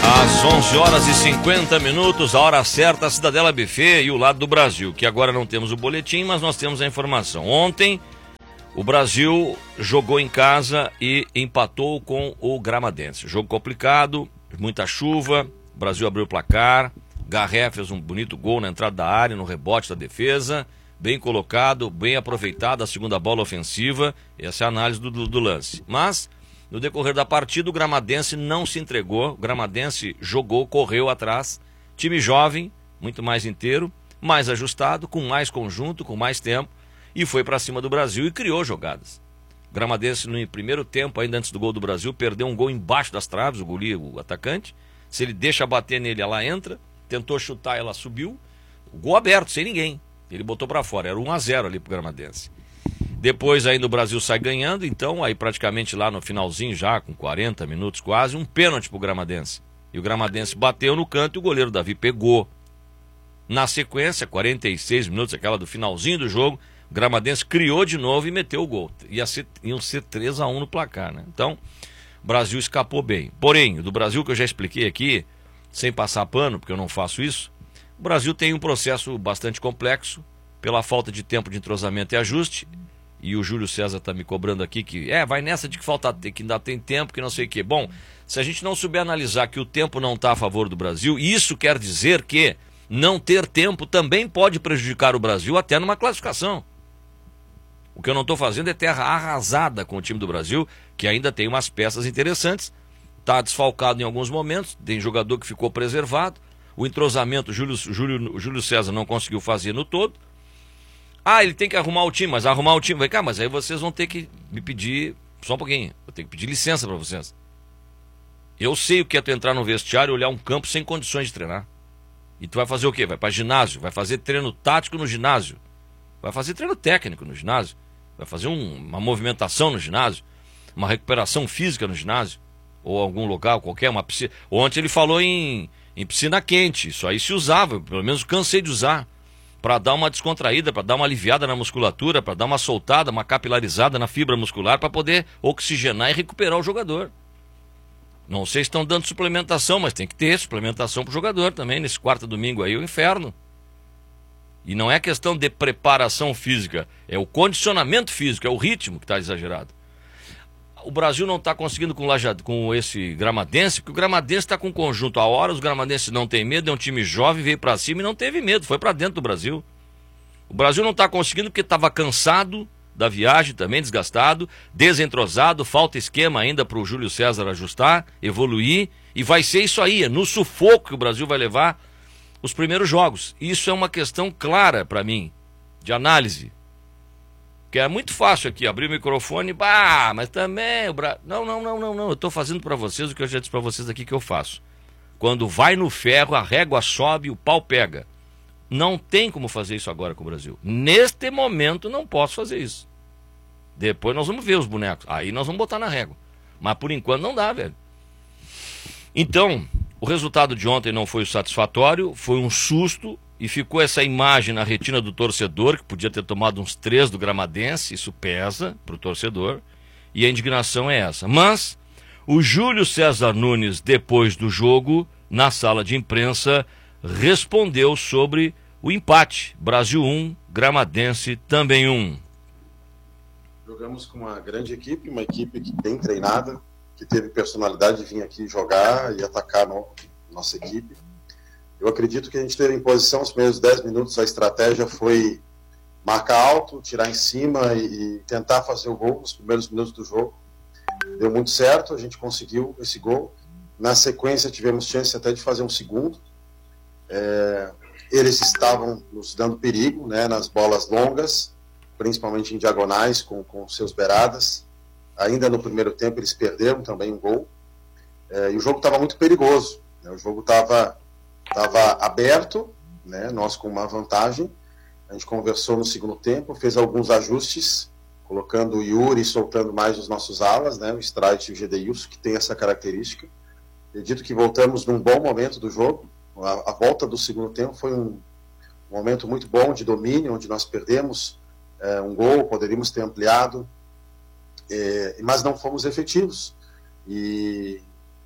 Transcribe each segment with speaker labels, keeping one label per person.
Speaker 1: Às 11 horas e 50 minutos, a hora certa, a Cidadela Buffet e o lado do Brasil, que agora não temos o boletim, mas nós temos a informação. Ontem, o Brasil jogou em casa e empatou com o Gramadense. Jogo complicado, muita chuva, o Brasil abriu o placar, Garré fez um bonito gol na entrada da área, no rebote da defesa, bem colocado, bem aproveitado a segunda bola ofensiva, essa é a análise do lance. Mas, no decorrer da partida, o Gramadense não se entregou, o Gramadense jogou, correu atrás, time jovem, muito mais inteiro, mais ajustado, com mais conjunto, com mais tempo, e foi para cima do Brasil e criou jogadas. O Gramadense, no primeiro tempo, ainda antes do gol do Brasil, perdeu um gol embaixo das traves, o atacante. Se ele deixa bater nele, ela entra, tentou chutar, ela subiu, o gol aberto, sem ninguém. Ele botou para fora, era 1-0 ali pro Gramadense. Depois ainda o Brasil sai ganhando, então aí praticamente lá no finalzinho já, com 40 minutos quase, um pênalti pro Gramadense. E o Gramadense bateu no canto e o goleiro Davi pegou. Na sequência, 46 minutos, aquela do finalzinho do jogo, o Gramadense criou de novo e meteu o gol. Iam ser 3-1 no placar, né? Então, o Brasil escapou bem. Porém, do Brasil que eu já expliquei aqui, sem passar pano, porque eu não faço isso, o Brasil tem um processo bastante complexo, pela falta de tempo de entrosamento e ajuste. E o Júlio César está me cobrando aqui que vai nessa de que ainda tem tempo, que não sei o quê. Bom, se a gente não souber analisar que o tempo não está a favor do Brasil, isso quer dizer que não ter tempo também pode prejudicar o Brasil até numa classificação. O que eu não estou fazendo é terra arrasada com o time do Brasil, que ainda tem umas peças interessantes, está desfalcado em alguns momentos, tem jogador que ficou preservado, o entrosamento o Júlio César não conseguiu fazer no todo. Ele tem que arrumar o time, mas arrumar o time... Vem cá, mas aí vocês vão ter que me pedir... Só um pouquinho, eu tenho que pedir licença para vocês. Eu sei o que é tu entrar no vestiário e olhar um campo sem condições de treinar. E tu vai fazer o quê? Vai para ginásio, vai fazer treino tático no ginásio, vai fazer treino técnico no ginásio, vai fazer uma movimentação no ginásio, uma recuperação física no ginásio, ou algum local qualquer, uma piscina. Ontem ele falou em piscina quente, isso aí se usava, pelo menos cansei de usar, para dar uma descontraída, para dar uma aliviada na musculatura, para dar uma soltada, uma capilarizada na fibra muscular, para poder oxigenar e recuperar o jogador. Não sei se estão dando suplementação, mas tem que ter suplementação para o jogador também, nesse quarto domingo aí, o inferno. E não é questão de preparação física, é o condicionamento físico, é o ritmo que está exagerado. O Brasil não está conseguindo com esse Gramadense, porque o Gramadense está com um conjunto. A hora os Gramadenses não tem medo, é um time jovem, veio para cima e não teve medo, foi para dentro do Brasil. O Brasil não está conseguindo porque estava cansado da viagem, também desgastado, desentrosado, falta esquema ainda para o Júlio César ajustar, evoluir, e vai ser isso aí, é no sufoco que o Brasil vai levar os primeiros jogos. Isso é uma questão clara para mim, de análise. Que é muito fácil aqui, abrir o microfone, mas também... Não, eu estou fazendo para vocês o que eu já disse para vocês aqui que eu faço. Quando vai no ferro, a régua sobe, o pau pega. Não tem como fazer isso agora com o Brasil. Neste momento não posso fazer isso. Depois nós vamos ver os bonecos, aí nós vamos botar na régua. Mas por enquanto não dá, velho. Então, o resultado de ontem não foi satisfatório, foi um susto, e ficou essa imagem na retina do torcedor, que podia ter tomado uns 3 do Gramadense, isso pesa para o torcedor, e a indignação é essa. Mas o Júlio César Nunes, depois do jogo, na sala de imprensa, respondeu sobre o empate. Brasil 1, Gramadense também 1.
Speaker 2: Jogamos com uma grande equipe, uma equipe que bem treinada, que teve personalidade de vir aqui jogar e atacar nossa equipe. Eu acredito que a gente teve em posição os primeiros 10 minutos, a estratégia foi marcar alto, tirar em cima e tentar fazer o gol nos primeiros minutos do jogo. Deu muito certo, a gente conseguiu esse gol. Na sequência tivemos chance até de fazer um segundo. Eles estavam nos dando perigo, né, nas bolas longas, principalmente em diagonais, com seus beiradas. Ainda no primeiro tempo eles perderam também um gol. E o jogo estava muito perigoso, né, o jogo estava aberto, né, nós com uma vantagem. A gente conversou no segundo tempo, fez alguns ajustes, colocando o Yuri e soltando mais os nossos alas, né, o Streit e o Gedeilson, que tem essa característica. Acredito que voltamos num bom momento do jogo. A volta do segundo tempo foi um momento muito bom de domínio, onde nós perdemos um gol, poderíamos ter ampliado, mas não fomos efetivos. E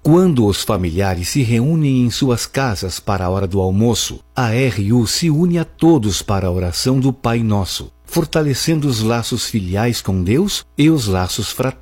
Speaker 3: Quando os familiares se reúnem em suas casas para a hora do almoço, a RU se une a todos para a oração do Pai Nosso, fortalecendo os laços filiais com Deus e os laços fraternos.